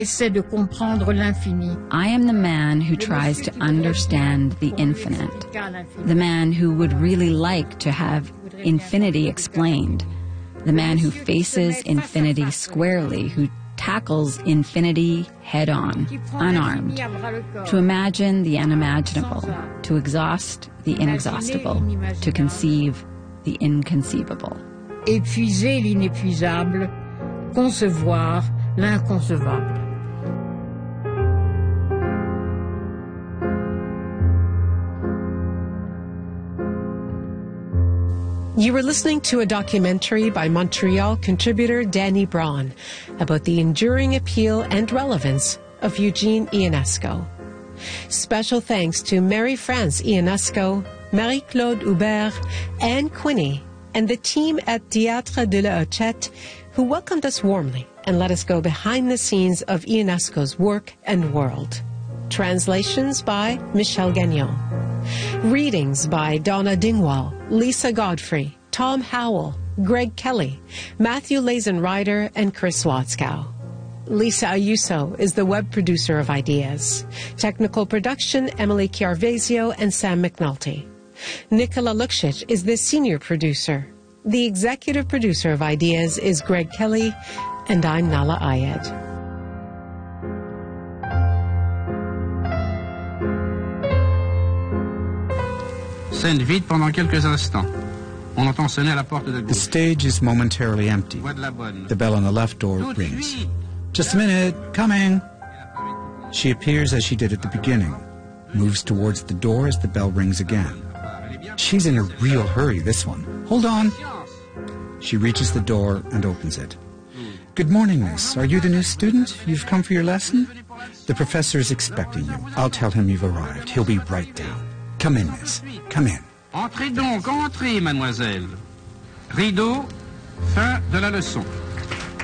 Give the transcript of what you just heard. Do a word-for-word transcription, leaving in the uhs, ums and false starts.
Essaie de comprendre l'infini. I am the man who tries to understand the infinite, the man who would really like to have infinity explained, the man who faces infinity squarely, who tackles infinity head-on, unarmed, to imagine the unimaginable, to exhaust the inexhaustible, to conceive the inconceivable. Épuiser l'inépuisable, concevoir l'inconcevable. You were listening to a documentary by Montreal contributor Danny Braun about the enduring appeal and relevance of Eugene Ionesco. Special thanks to Mary-France Ionesco, Marie-Claude Hubert, Anne Quinney, and the team at Théâtre de la Hochette, who welcomed us warmly and let us go behind the scenes of Ionesco's work and world. Translations by Michel Gagnon. Readings by Donna Dingwall, Lisa Godfrey, Tom Howell, Greg Kelly, Matthew Lazen-Ryder, and Chris Watzkow. Lisa Ayuso is the web producer of Ideas. Technical production, Emily Chiarvesio and Sam McNulty. Nicola Luksic is the senior producer. The executive producer of Ideas is Greg Kelly, and I'm Nala Ayed. Scène vide pendant quelques instants. On entend sonner à la porte de gauche. The stage is momentarily empty. The bell on the left door rings. Just a minute, coming. She appears as she did at the beginning, moves towards the door as the bell rings again. She's in a real hurry, this one. Hold on. She reaches the door and opens it. Good morning, miss. Are you the new student? You've come for your lesson? The professor is expecting you. I'll tell him you've arrived. He'll be right down. Come in, miss. Come in. Entrez donc, entrez, mademoiselle. Rideau, fin de la leçon.